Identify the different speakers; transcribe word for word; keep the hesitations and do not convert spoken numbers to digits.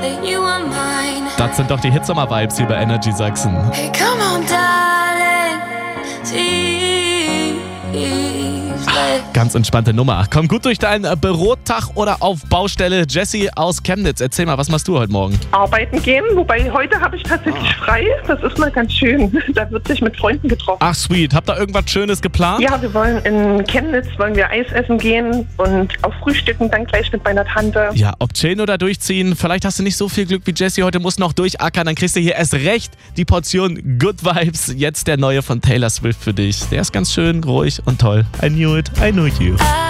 Speaker 1: that you are mine.
Speaker 2: Das sind doch die Hitsommer-Vibes hier bei Energy Sachsen.
Speaker 1: Hey, come on, darling, please let
Speaker 2: Ganz entspannte Nummer. Komm gut durch deinen äh, Bürotag oder auf Baustelle. Jessie aus Chemnitz, erzähl mal, was machst du heute Morgen?
Speaker 3: Arbeiten gehen, wobei heute habe ich tatsächlich frei. Das ist mal ganz schön. Da wird sich mit Freunden getroffen.
Speaker 2: Ach sweet, habt ihr irgendwas Schönes geplant?
Speaker 3: Ja, wir wollen in Chemnitz wollen wir Eis essen gehen und auch frühstücken dann gleich mit meiner Tante.
Speaker 2: Ja, ob chillen oder durchziehen, vielleicht hast du nicht so viel Glück wie Jessie, heute musst du noch durchackern, dann kriegst du hier erst recht die Portion Good Vibes. Jetzt der neue von Taylor Swift für dich. Der ist ganz schön ruhig und toll. I knew it, I knew you.
Speaker 1: I